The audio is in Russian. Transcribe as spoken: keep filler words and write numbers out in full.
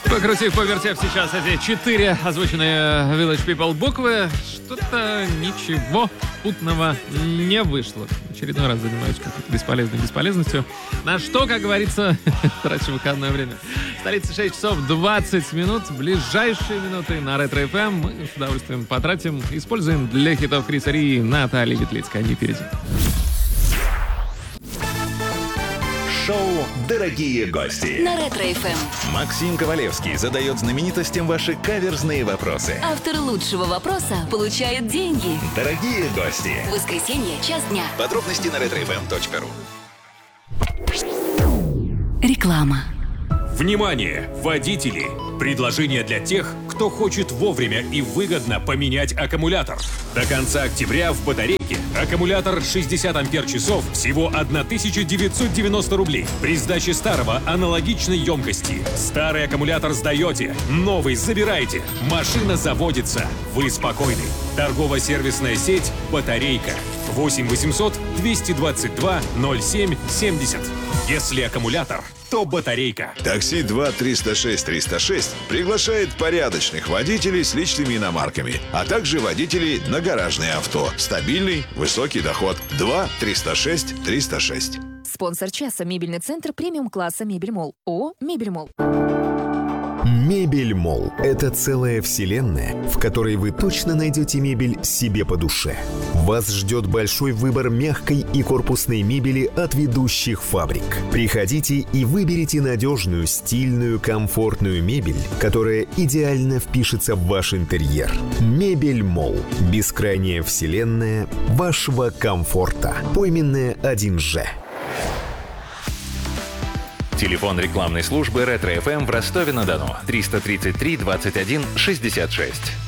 Покрутив, повертев сейчас эти четыре озвученные Village People буквы, что-то ничего путного не вышло. В очередной раз занимаюсь какой-то бесполезной бесполезностью. На что, как говорится, трачу выходное время. В столице шесть часов двадцать минут. Ближайшие минуты на Ретро эф эм мы с удовольствием потратим. Используем для хитов Криса Ри и Натальи Ветлицкой. Они впереди. Шоу «Дорогие гости» на Ретро эф эм. Максим Ковалевский задает знаменитостям ваши каверзные вопросы. Автор лучшего вопроса получает деньги. Дорогие гости. В воскресенье, час дня. Подробности на ретро эф эм точка ру. Реклама. Внимание, водители! Предложение для тех, кто хочет вовремя и выгодно поменять аккумулятор. До конца октября в батарейке аккумулятор шестьдесят ампер-часов всего тысяча девятьсот девяносто рублей. При сдаче старого аналогичной емкости. Старый аккумулятор сдаете, новый забираете. Машина заводится. Вы спокойны. Торгово-сервисная сеть «Батарейка». восемь восемьсот двести двадцать два ноль семь семьдесят. Если аккумулятор, то батарейка. Такси два триста шесть триста шесть приглашает порядочных водителей с личными иномарками, а также водителей на гаражные авто. Стабильный, высокий доход. два триста шесть триста шесть. Спонсор часа. Мебельный центр премиум-класса «Мебель-молл». ООО «Мебель-молл». Мебель-молл – это целая вселенная, в которой вы точно найдете мебель себе по душе. Вас ждет большой выбор мягкой и корпусной мебели от ведущих фабрик. Приходите и выберите надежную, стильную, комфортную мебель, которая идеально впишется в ваш интерьер. Мебель-молл – бескрайняя вселенная вашего комфорта. Пойменная один же. Телефон рекламной службы Ретро эф эм в Ростове-на-Дону триста тридцать три двадцать один шестьдесят шесть.